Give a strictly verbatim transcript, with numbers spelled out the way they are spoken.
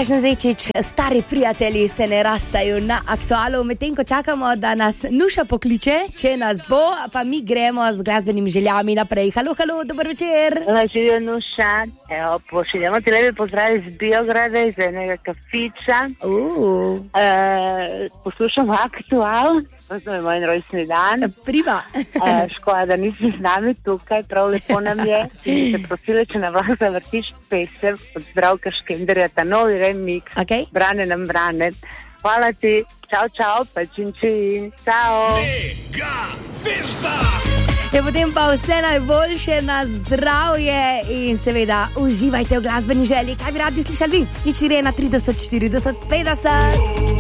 Dražen Zečič, stari prijatelji se ne rastajo na Aktualu, medtem ko čakamo, da nas Nuša pokliče, če nas bo, pa mi gremo z glasbenimi željami naprej. Halo, halo, dober večer. Živijo Nuša, evo, pošiljamo ti lepi pozdrav iz Biograda, iz enega kafiča. Uh. E, poslušamo Aktual, to je moj rojstni dan. Prima. e, škoda, da nisi z nami tukaj, prav lepo nam je. In se prosili, če nam lahko zavrtiš pesem od Zdravka Škenderja, ta novi remix, okay. Brane nam brane. Hvala ti, čau, čau, pa čin čin, čau. Mega fešta! Je potem pa vse najboljše na zdravje in seveda uživajte v glasbeni želji. Kaj bi radi slišali? Nič Irena trideset štirideset petdeset.